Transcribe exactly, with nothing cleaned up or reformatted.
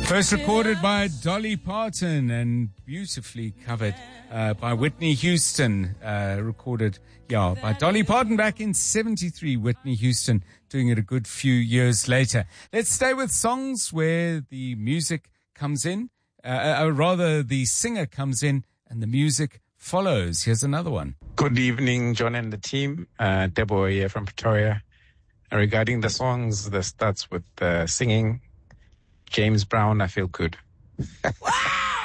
First recorded by Dolly Parton and beautifully covered uh, by Whitney Houston. Uh, recorded, yeah, by Dolly Parton back in seventy-three. Whitney Houston doing it a good few years later. Let's stay with songs where the music comes in, uh, or rather the singer comes in and the music follows. Here's another one. Good evening, John and the team. Uh, Deborah here from Pretoria. And regarding the songs that starts with uh, singing, James Brown, I Feel Good.